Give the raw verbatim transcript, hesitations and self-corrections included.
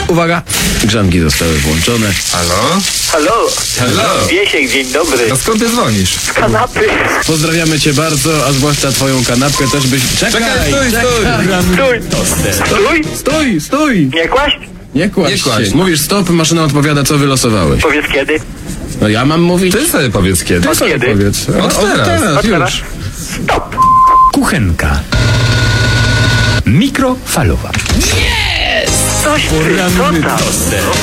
Uwaga, grzanki zostały włączone. Halo? Halo? Halo? Wiesiek, dzień dobry. A skąd ty dzwonisz? Z kanapy. Pozdrawiamy cię bardzo, a zwłaszcza twoją kanapkę też byś... Czekaj, Czekaj, stój, stój. Stój. Stój. Stój, stój! Nie kłaść? Nie kładź Nie się. kładź. Mówisz stop, maszyna odpowiada, co wylosowałeś. Powiedz kiedy. No ja mam mówić? Ty sobie powiedz kiedy. Ty sobie kiedy? powiedz. Od teraz. teraz, Od teraz. już. Stop. Kuchenka. Mikrofalowa. Coś ty, co tam?